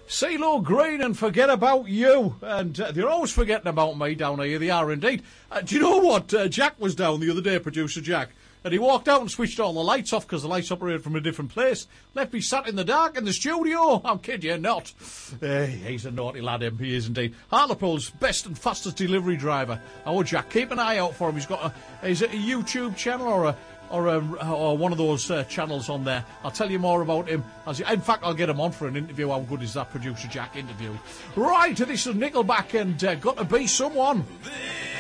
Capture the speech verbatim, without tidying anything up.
CeeLo Green and Forget About You. And uh, they're always forgetting about me down here. They are indeed. Uh, do you know what? Uh, Jack was down the other day, producer Jack. And he walked out and switched all the lights off because the lights operated from a different place. Left me sat in the dark in the studio. I'm kidding you not. Uh, he's a naughty lad, him. He is indeed. Hartlepool's best and fastest delivery driver. Oh, Jack, keep an eye out for him. He's got a, is it a YouTube channel or a or a, or one of those uh, channels on there? I'll tell you more about him. As in fact, I'll get him on for an interview. How good is that producer Jack interview? Right, this is Nickelback and uh, Got to Be Someone.